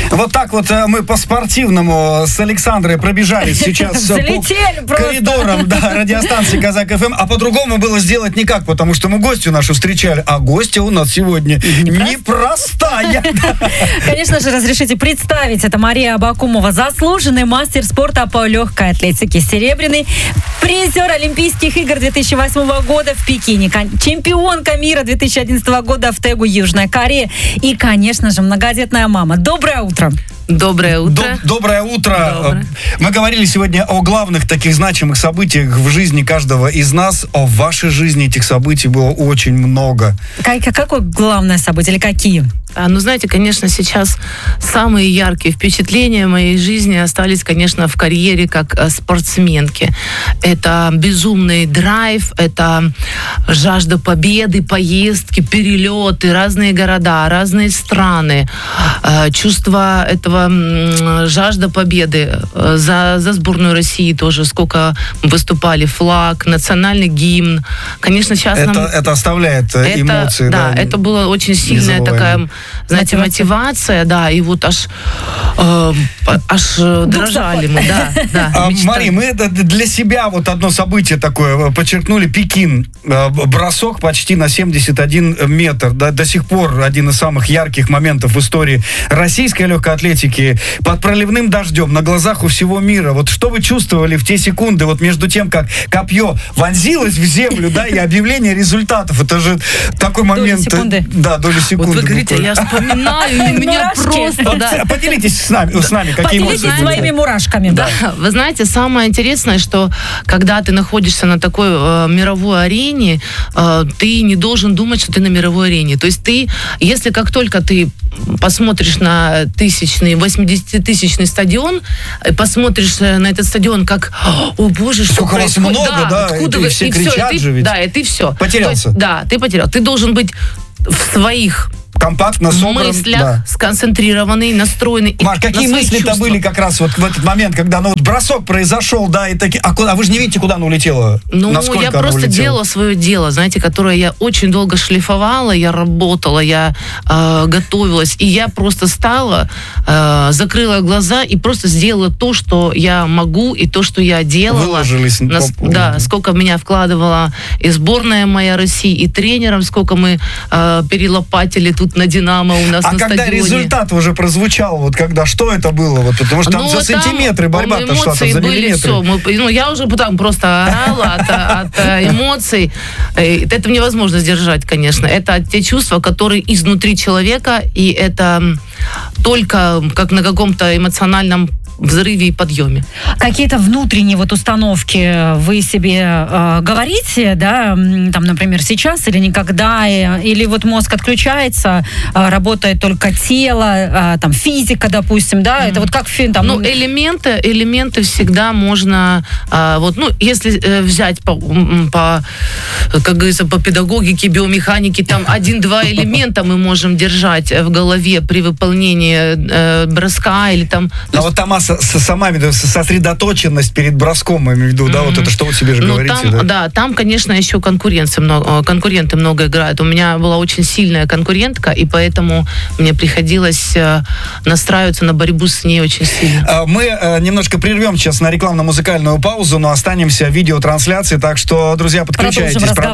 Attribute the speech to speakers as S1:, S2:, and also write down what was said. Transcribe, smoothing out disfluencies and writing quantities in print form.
S1: Вот так вот мы по-спортивному с Александрой пробежались сейчас по коридорам радиостанции Казак ФМ, а по-другому было сделать никак, потому что мы гостью нашу встречали, а гостья у нас сегодня непростая.
S2: Конечно же, разрешите представить, это Мария Абакумова, заслуженный мастер спорта по легкой атлетике, серебряный призер Олимпийских игр 2008 года в Пекине, чемпионка мира 2011 года в Тэгу, Южная Корея и, конечно же, многодетная мама. Доброе утро.
S3: Доброе утро.
S1: Доброе утро. Мы говорили сегодня о главных таких значимых событиях в жизни каждого из нас. О вашей жизни этих событий было очень много.
S2: Какое главное событие или какие?
S3: Знаете, конечно, сейчас самые яркие впечатления моей жизни остались, конечно, в карьере как спортсменки. Это безумный драйв, это жажда победы, поездки, перелеты, разные города, разные страны. Чувство этого, жажда победы. За сборную России тоже сколько выступали, флаг, национальный гимн. Конечно, сейчас
S1: это оставляет эмоции.
S3: Да, это была очень сильная такая, знаете, мотивация, да, и вот аж дрожали мы, да.
S1: Мария, мы для себя вот одно событие такое подчеркнули. Пекин. Бросок почти на 71 метр. До сих пор один из самых ярких моментов в истории российской легкой атлетики. Под проливным дождем, на глазах у всего мира. Вот что вы чувствовали в те секунды, вот между тем, как копье вонзилось в землю, да, и объявление результатов. Это же такой момент.
S2: Доли секунды.
S1: Да, доли секунды.
S3: Вот вы говорите, я вспоминаю, и меня просто...
S1: Да. Поделитесь с нами, какие эмоции.
S2: Поделитесь своими мурашками.
S3: Да, вы знаете, самое интересное, что когда ты находишься на такой мировой арене, ты не должен думать, что ты на мировой арене. То есть ты, если как только ты посмотришь на 80-тысячный стадион, посмотришь на этот стадион как, о боже, что
S1: сколько вас много, да,
S3: откуда
S1: и
S3: вы,
S1: все
S3: и
S1: кричат
S3: все,
S1: же ведь.
S3: Да, и ты все.
S1: Потерялся.
S3: Ты потерял. Ты должен быть в своих
S1: компактно собран,
S3: мыслях, сконцентрированный, настроенный.
S1: Маш, какие мысли-то были как раз вот в этот момент, когда бросок произошел, да, и такие, а вы же не видите, куда оно улетело?
S3: Насколько я просто делала свое дело, знаете, которое я очень долго шлифовала, я работала, я готовилась, и я просто стала, закрыла глаза и просто сделала то, что я могу, и то, что я делала.
S1: Выложились.
S3: Сколько меня вкладывала и сборная моя России, и тренером, сколько мы перелопатили тут на «Динамо» у нас на стадионе. А когда
S1: результат уже прозвучал, вот когда, что это было? Вот, потому что там за сантиметры борьба-то шла, за миллиметры.
S3: Все. Я уже потом просто орала от эмоций. Это невозможно сдержать, конечно. Это те чувства, которые изнутри человека, и это только как на каком-то эмоциональном взрыве и подъеме.
S2: Какие-то внутренние установки вы себе говорите, да, там, например, сейчас или никогда, или вот мозг отключается, работает только тело, там, физика, допустим, да, это вот как там...
S3: элементы всегда можно, если взять как говорится, по педагогике, биомеханике, там 1-2 элемента мы можем держать в голове при выполнении броска или там...
S1: А вот там сама сосредоточенность перед броском, я имею в виду, да, вот это что вы себе же говорите,
S3: там, конечно, еще конкуренты много играют. У меня была очень сильная конкурентка, и поэтому мне приходилось настраиваться на борьбу с ней очень сильно.
S1: Мы немножко прервем сейчас на рекламно-музыкальную паузу, но останемся в видеотрансляции, так что, друзья, подключайтесь.